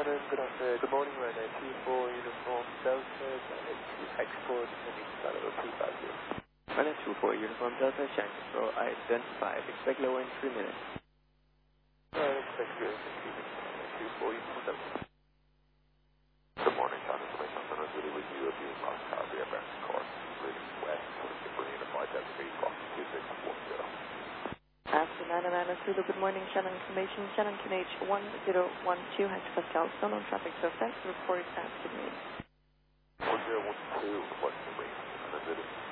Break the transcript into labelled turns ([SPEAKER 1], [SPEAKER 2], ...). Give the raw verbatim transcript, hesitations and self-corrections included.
[SPEAKER 1] Shannon, good afternoon. Good morning, Ryanair two four Uniform Delta, export, and Canada two five zero.
[SPEAKER 2] Ryanair two four Uniform Delta, Shannon Control, identified. Expect low in three minutes.
[SPEAKER 1] Uh, expect low in three minutes. two four Uniform Delta.
[SPEAKER 3] Good morning, Shannon. Information on Sunrise really with you. Viewing last car, V F X course, leading west, bringing in a five thousand feet, cross two six one zero.
[SPEAKER 4] After nine Amanda Zulu, good morning, Shannon information, Shannon Q N H one zero one two, Hector Pascal, still on traffic to effect, report at Sydney.
[SPEAKER 3] one zero one two, reporting to me, and then